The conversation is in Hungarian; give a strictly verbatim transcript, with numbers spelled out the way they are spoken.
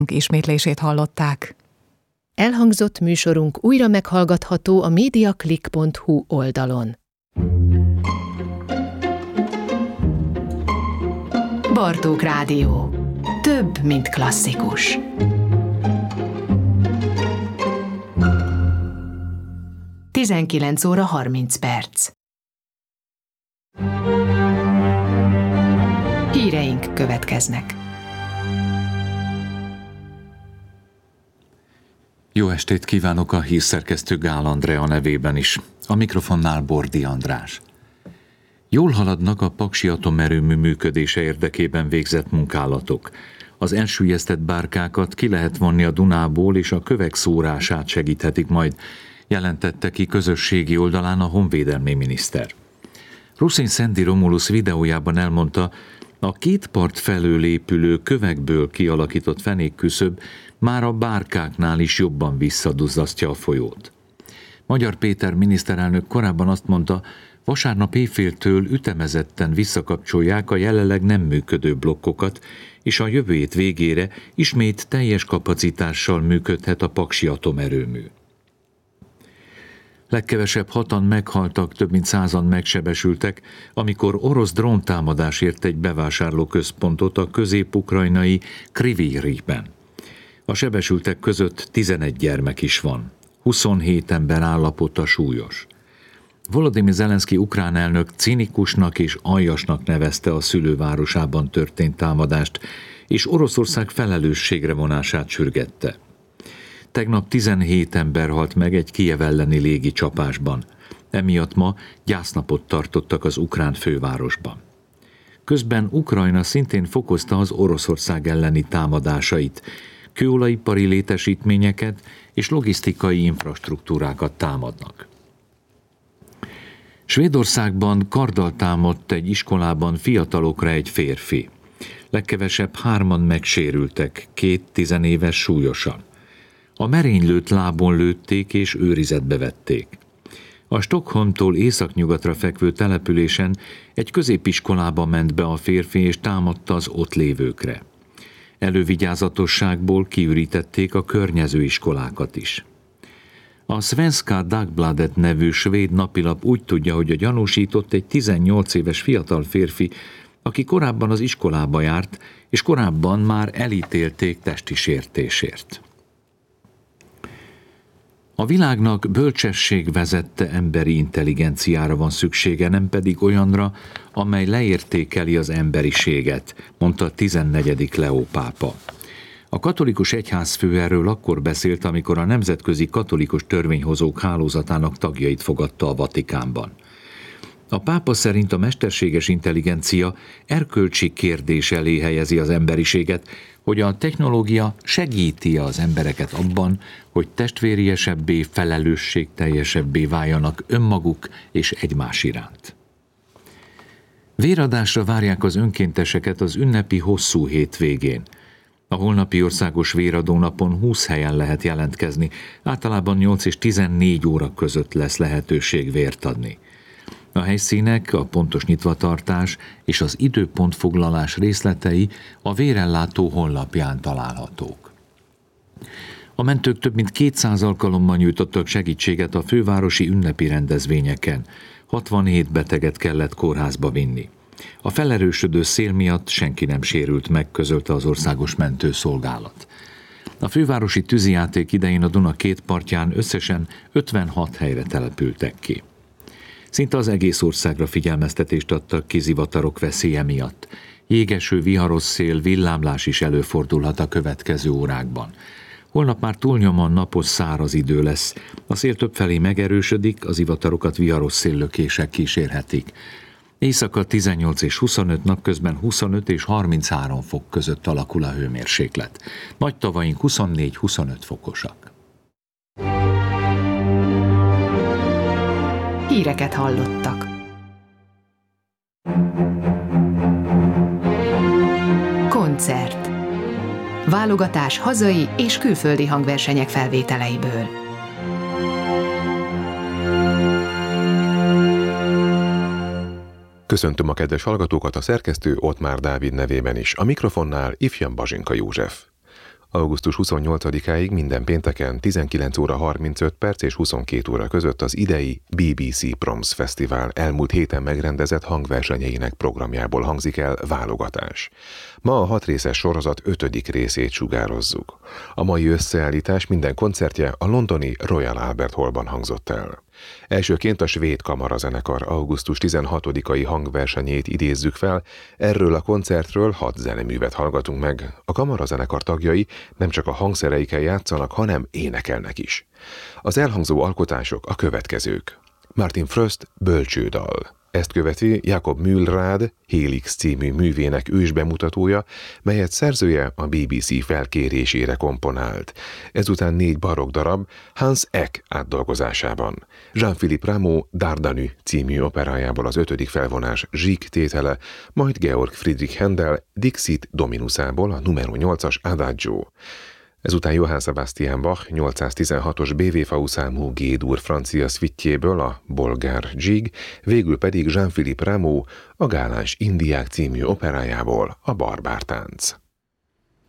ismétlését hallották. Elhangzott műsorunk újra meghallgatható a mediaclick pont hu oldalon. Bartók Rádió. Több, mint klasszikus. tizenkilenc óra harminc perc. Híreink következnek. Jó estét kívánok a hírszerkesztő Gál Andrea nevében is. A mikrofonnál Bordi András. Jól haladnak a Paksi atomerőmű működése érdekében végzett munkálatok. Az elsüllyesztett bárkákat ki lehet vonni a Dunából, és a kövek szórását segíthetik majd, jelentette ki közösségi oldalán a honvédelmi miniszter. Ruszin Szendi Romulus videójában elmondta, a két part felől épülő kövekből kialakított fenékküszöb már a bárkáknál is jobban visszaduzzasztja a folyót. Magyar Péter miniszterelnök korábban azt mondta, vasárnap éjféltől ütemezetten visszakapcsolják a jelenleg nem működő blokkokat, és a jövő hét végére ismét teljes kapacitással működhet a Paksi atomerőmű. Legkevesebb hatan meghaltak, több mint százan megsebesültek, amikor orosz dróntámadás ért egy bevásárlóközpontot a közép-ukrajnai Kryvyi Rihben. A sebesültek között tizenegy gyermek is van. huszonhét ember állapota súlyos. Volodymyr Zelenszky ukrán elnök cinikusnak és aljasnak nevezte a szülővárosában történt támadást, és Oroszország felelősségre vonását sürgette. Tegnap tizenhét ember halt meg egy Kijev elleni légi csapásban. Emiatt ma gyásznapot tartottak az ukrán fővárosban. Közben Ukrajna szintén fokozta az Oroszország elleni támadásait, kőolajipari létesítményeket és logisztikai infrastruktúrákat támadnak. Svédországban karddal támadt egy iskolában fiatalokra egy férfi. Legkevesebb hárman megsérültek, két tizenéves súlyosan. A merénylőt lábon lőtték és őrizetbe vették. A Stockholmtól északnyugatra fekvő településen egy középiskolába ment be a férfi és támadta az ott lévőkre. Elővigyázatosságból kiürítették a környező iskolákat is. A Svenska Dagbladet nevű svéd napilap úgy tudja, hogy a gyanúsított egy tizennyolc éves fiatal férfi, aki korábban az iskolába járt, és korábban már elítélték testi sértésért. A világnak bölcsesség vezette emberi intelligenciára van szüksége, nem pedig olyanra, amely leértékeli az emberiséget, mondta a tizennegyedik Leó pápa. A katolikus egyházfő erről akkor beszélt, amikor a Nemzetközi Katolikus Törvényhozók Hálózatának tagjait fogadta a Vatikánban. A pápa szerint a mesterséges intelligencia erkölcsi kérdés elé helyezi az emberiséget, hogy a technológia segíti az embereket abban, hogy testvériesebbé, felelősségteljesebbé váljanak önmaguk és egymás iránt. Véradásra várják az önkénteseket az ünnepi hosszú hétvégén. A holnapi országos véradó napon húsz helyen lehet jelentkezni, általában nyolc és tizennégy óra között lesz lehetőség vért adni. A helyszínek, a pontos nyitvatartás és az időpontfoglalás részletei a vérellátó honlapján találhatók. A mentők több mint kétszáz alkalommal nyújtottak segítséget a fővárosi ünnepi rendezvényeken. hatvanhét beteget kellett kórházba vinni. A felerősödő szél miatt senki nem sérült meg, közölte az Országos Mentőszolgálat. A fővárosi tűzijáték idején a Duna két partján összesen ötvenhat helyre települtek ki. Szinte az egész országra figyelmeztetést adtak ki zivatarok veszélye miatt. Jégeső, viharos szél, villámlás is előfordulhat a következő órákban. Holnap már túlnyomóan napos, száraz idő lesz. A szél többfelé megerősödik, az zivatarokat viharos széllökések kísérhetik. Éjszaka tizennyolc és huszonöt, napközben huszonöt és harminchárom fok között alakul a hőmérséklet. Nagy tavaink huszonnégy-huszonöt fokosak. Híreket hallottak. Koncert. Válogatás hazai és külföldi hangversenyek felvételeiből. Köszöntöm a kedves hallgatókat, a szerkesztő Ottmár Dávid nevében is, a mikrofonnál ifjabb Bazsinka József. augusztus huszonnyolcadikáig minden pénteken tizenkilenc óra harmincöt perc és huszonkét óra között az idei bé bé cé Proms Fesztivál elmúlt héten megrendezett hangversenyeinek programjából hangzik el válogatás. Ma a hatrészes sorozat ötödik részét sugározzuk. A mai összeállítás minden koncertje a londoni Royal Albert Hallban hangzott el. Elsőként a svéd kamarazenekar augusztus tizenhatodikai hangversenyét idézzük fel, erről a koncertről hat zeneművet hallgatunk meg. A kamarazenekar tagjai nem csak a hangszereikkel játszanak, hanem énekelnek is. Az elhangzó alkotások a következők. Martin Fröst bölcsődal. Ezt követi Jakob Mülraad Helix című művének ősbemutatója, melyet szerzője a bé bé cé felkérésére komponált. Ezután négy barokk darab Hans Eck átdolgozásában. Jean-Philippe Rameau Dardanu című operájából az ötödik felvonás Zsík tétele, majd Georg Friedrich Händel Dixit Dominusából a numero nyolcas Adagio. Ezután Johann Sebastian Bach nyolcszáztizenhatos bé vé vé számú G-dur francia szvittjéből a bolgár dzsíg, végül pedig Jean-Philippe Rameau a Gáláns Indiák című operájából a barbártánc.